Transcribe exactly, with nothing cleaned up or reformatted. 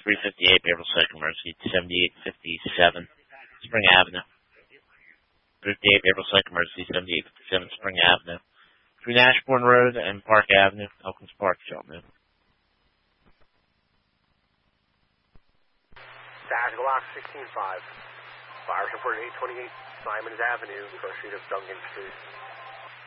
three fifty-eight Behavioral Sycamore, Suite seventy-eight fifty-seven Spring Avenue. fifty-eight Behavioral Sycamore, Suite seventy-eight fifty-seven Spring Avenue. Between Ashbourne Road and Park Avenue, Elkins Park, gentlemen. Dash Glock sixteen five. Fires reported eight twenty-eight Simons Avenue, First Street of Duncan Street.